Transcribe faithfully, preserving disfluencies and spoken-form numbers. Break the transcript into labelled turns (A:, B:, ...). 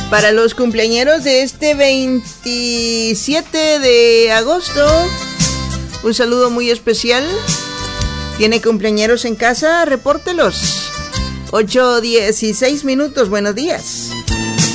A: Para los cumpleañeros de este veintisiete de agosto, un saludo muy especial. ¿Tiene cumpleañeros en casa? Repórtelos. ocho dieciséis minutos, buenos días.